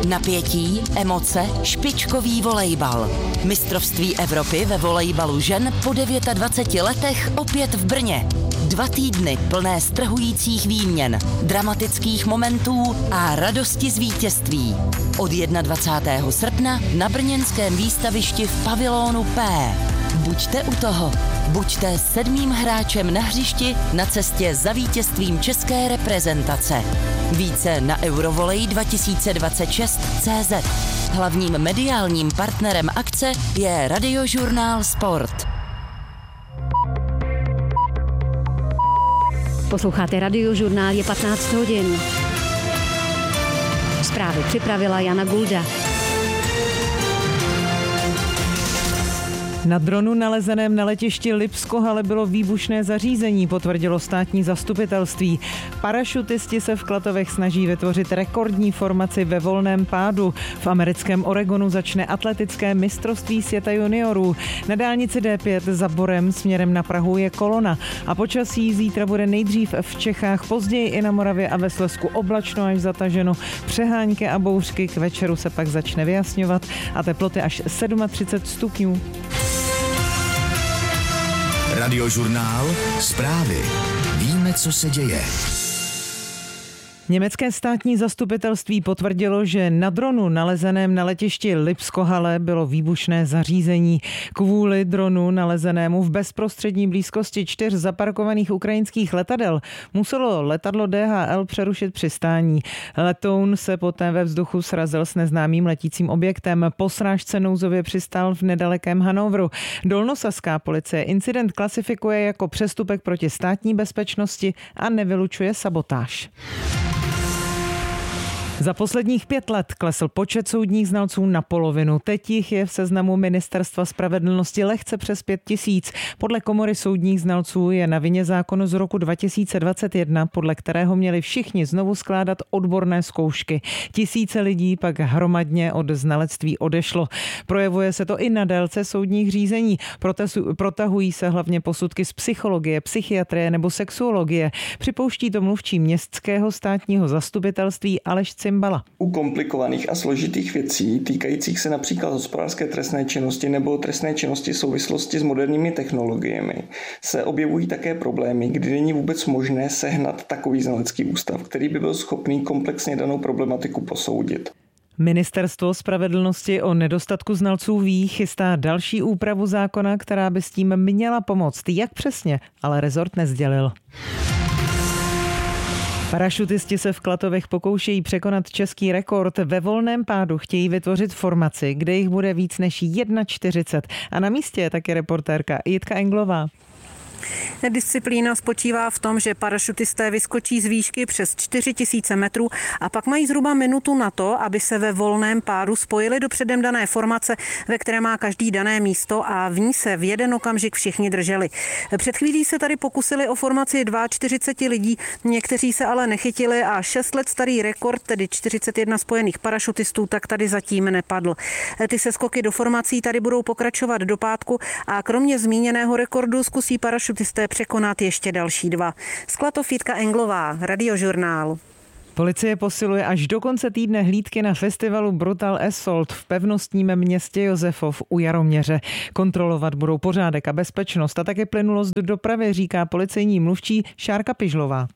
Napětí, emoce, špičkový volejbal. Mistrovství Evropy ve volejbalu žen po 29 letech opět v Brně. 2 týdny plné strhujících výměn, dramatických momentů a radosti z vítězství. Od 21. srpna na brněnském výstavišti v pavilonu P. Buďte u toho. Buďte 7. hráčem na hřišti na cestě za vítězstvím české reprezentace. Více na eurovolej2026.cz. Hlavním mediálním partnerem akce je Radiožurnál Sport. Posloucháte Radiožurnál, je 15 hodin. Zprávy připravila Jana Gulda. Na dronu nalezeném na letišti Lipskohale bylo výbušné zařízení, potvrdilo státní zastupitelství. Parašutisti se v Klatovech snaží vytvořit rekordní formaci ve volném pádu. V americkém Oregonu začne atletické mistrovství světa juniorů. Na dálnici D5 za Borem směrem na Prahu je kolona. A počasí zítra bude nejdřív v Čechách, později i na Moravě a ve Slezsku oblačno až zataženo. Přehánky a bouřky, k večeru se pak začne vyjasňovat a teploty až 37 stupňů. Radiožurnál, zprávy. Víme, co se děje. Německé státní zastupitelství potvrdilo, že na dronu nalezeném na letišti Lipskohale bylo výbušné zařízení. Kvůli dronu nalezenému v bezprostřední blízkosti 4 zaparkovaných ukrajinských letadel muselo letadlo DHL přerušit přistání. Letoun se poté ve vzduchu srazil s neznámým letícím objektem. Po srážce nouzově přistál v nedalekém Hannoveru. Dolnosaská policie incident klasifikuje jako přestupek proti státní bezpečnosti a nevylučuje sabotáž. Za posledních 5 let klesl počet soudních znalců na polovinu. Teď jich je v seznamu Ministerstva spravedlnosti lehce přes 5 000. Podle Komory soudních znalců je na vině zákonu z roku 2021, podle kterého měli všichni znovu skládat odborné zkoušky. Tisíce lidí pak hromadně od znalectví odešlo. Projevuje se to i na délce soudních řízení. Protahují se hlavně posudky z psychologie, psychiatrie nebo sexuologie. Připouští to mluvčí městského státního zastupitelství Aleš Cimbala. U komplikovaných a složitých věcí, týkajících se například hospodářské trestné činnosti nebo trestné činnosti v souvislosti s moderními technologiemi, se objevují také problémy, kdy není vůbec možné sehnat takový znalecký ústav, který by byl schopný komplexně danou problematiku posoudit. Ministerstvo spravedlnosti o nedostatku znalců ví, chystá další úpravu zákona, která by s tím měla pomoct. Jak přesně, ale rezort nesdělil. Parašutisti se v Klatovech pokoušejí překonat český rekord. Ve volném pádu chtějí vytvořit formaci, kde jich bude víc než 41. A na místě je taky reportérka Jitka Englová. Disciplína spočívá v tom, že parašutisté vyskočí z výšky přes 4000 metrů a pak mají zhruba minutu na to, aby se ve volném pádu spojili do předem dané formace, ve které má každý dané místo a v ní se v jeden okamžik všichni drželi. Před chvílí se tady pokusili o formaci 42 lidí, někteří se ale nechytili a 6 let starý rekord, tedy 41 spojených parašutistů, tak tady zatím nepadl. Ty seskoky do formací tady budou pokračovat do pátku a kromě zmíněného rekordu zkusí parašutisté překonat ještě další 2. Z Klatov Jitka Englová, Radiožurnál. Policie posiluje až do konce týdne hlídky na festivalu Brutal Assault v pevnostním městě Josefov u Jaroměře. Kontrolovat budou pořádek a bezpečnost a také plynulost dopravy, říká policejní mluvčí Šárka Pižlová.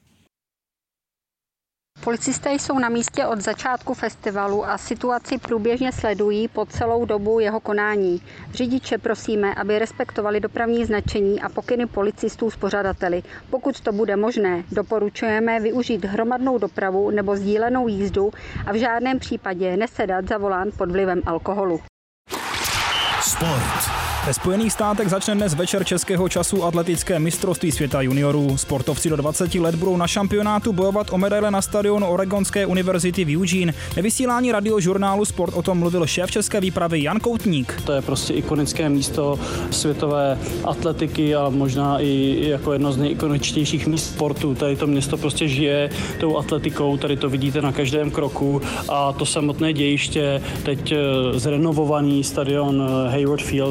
Policisté jsou na místě od začátku festivalu a situaci průběžně sledují po celou dobu jeho konání. Řidiče prosíme, aby respektovali dopravní značení a pokyny policistů s pořadateli. Pokud to bude možné, doporučujeme využít hromadnou dopravu nebo sdílenou jízdu a v žádném případě nesedat za volant pod vlivem alkoholu. Sport. Ve Spojených státech začne dnes večer českého času atletické mistrovství světa juniorů. Sportovci do 20 let budou na šampionátu bojovat o medaile na stadionu Oregonské univerzity v Eugene. Ve vysílání Radiožurnálu Sport o tom mluvil šéf české výpravy Jan Koutník. To je prostě ikonické místo světové atletiky a možná i jako jedno z nejikoničtějších míst sportu. Tady to město prostě žije tou atletikou, tady to vidíte na každém kroku a to samotné dějiště, teď zrenovovaný stadion Hayward Field, tak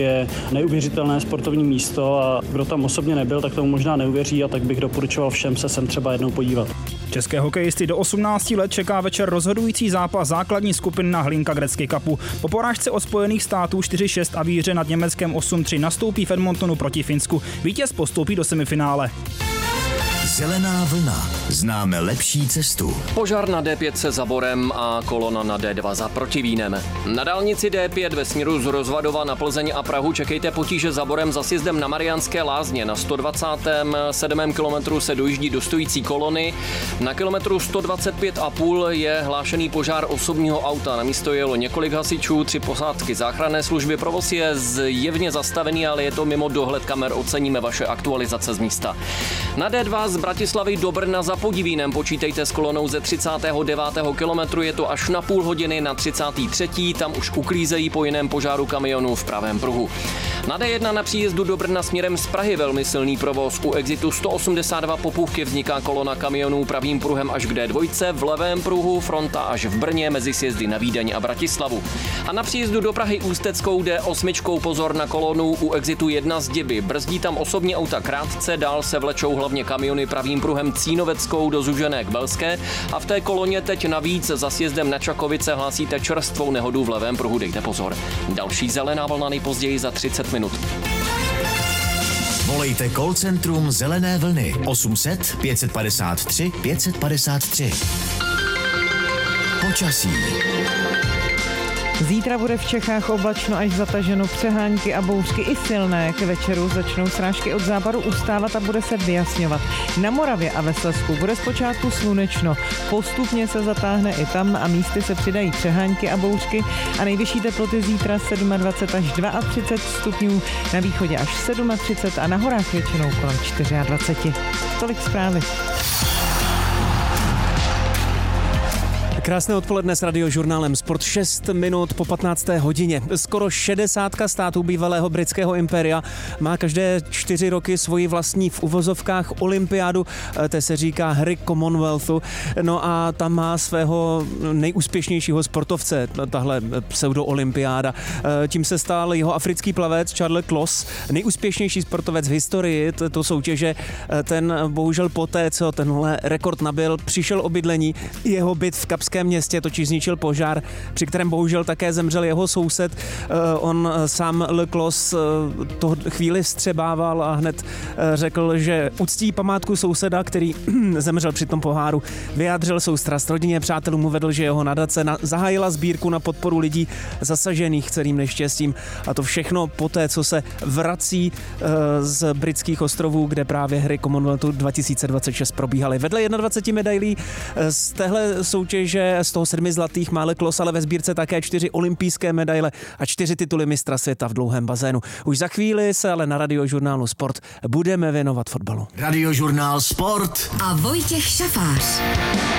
je neuvěřitelné sportovní místo a kdo tam osobně nebyl, tak tomu možná neuvěří a tak bych doporučoval všem se sem třeba jednou podívat. České hokejisty do 18 let čeká večer rozhodující zápas základní skupiny na Hlinka Gretzky Cupu. Po porážce od Spojených států 4-6 a výhře nad Německem 8-3 nastoupí v Edmontonu proti Finsku. Vítěz postoupí do semifinále. Zelená vlna. Známe lepší cestu. Požár na D5 se Zaborem a kolona na D2 za Protivínem. Na dálnici D5 ve směru z Rozvadova na Plzeň a Prahu čekejte potíže Zaborem za sjezdem na Mariánské Lázně. Na 127. kilometru se dojíždí do stojící kolony. Na kilometru 125,5 je hlášený požár osobního auta. Na místo jelo několik hasičů, 3 posádky záchranné služby. Provoz je zjevně zastavený, ale je to mimo dohled kamer. Oceníme vaše aktualizace z místa. Na D2 z Bratislavy do Brna za Podivínem počítejte s kolonou ze 39. kilometru, je to až na půl hodiny na 33. Tam už uklízejí po jiném požáru kamionu v pravém pruhu. Na D1 na příjezdu do Brna směrem z Prahy velmi silný provoz. U exitu 182 Popůvky vzniká kolona kamionů pravým pruhem až k D2, v levém pruhu fronta až v Brně mezi sjezdy na Vídeň a Bratislavu. A na příjezdu do Prahy Ústeckou D8 pozor na kolonu u exitu 1 z Děby. Brzdí tam osobní auta krátce, dál se vlečou hlavně kamiony pravým pruhem Cínoveckou do Zužené k Belské a v té koloně teď navíc za sjezdem na Čakovice hlásíte čerstvou nehodu v levém pruhu, dejte pozor. Další zelená vlna nejpozději za 30 minut. Volejte call centrum Zelené vlny 800 553 553. Počasí. Zítra bude v Čechách oblačno až zataženo, přehánky a bouřky i silné. K večeru začnou srážky od západu ustávat a bude se vyjasňovat. Na Moravě a ve Slezsku bude zpočátku slunečno. Postupně se zatáhne i tam a místy se přidají přehánky a bouřky a nejvyšší teploty zítra 27 až 32 stupňů, na východě až 37 a na horách většinou kolem 24. Tolik zprávy. Krásné odpoledne s Radiožurnálem Sport 6 minut po 15. hodině. Skoro 60 států bývalého britského impéria má každé 4 roky svoji vlastní v uvozovkách olympiádu, té se říká hry Commonwealthu. No a tam má svého nejúspěšnějšího sportovce, tahle pseudo-olympiáda. Tím se stal jeho africký plavec Charles Clos, nejúspěšnější sportovec v historii této soutěže. Ten bohužel poté, co tenhle rekord nabyl, přišel o bydlení. Jeho byt v Kapském městě totiž zničil požár, při kterém bohužel také zemřel jeho soused. On sám Le Clos to chvíli vstřebával a hned řekl, že uctí památku souseda, který zemřel při tom poháru. Vyjádřil soustrast rodině, přátelům, uvedl, že jeho nadace zahájila sbírku na podporu lidí zasažených celým neštěstím. A to všechno poté, co se vrací z britských ostrovů, kde právě hry Commonwealthu 2026 probíhaly. Vedle 21 medailí z téhle soutěže, z toho 7 zlatých má Le Clos, ale ve sbírce také 4 olympijské medaile a 4 tituly mistra světa v dlouhém bazénu. Už za chvíli se ale na Radiožurnálu Sport budeme věnovat fotbalu. Radiožurnál Sport a Vojtěch Šafář.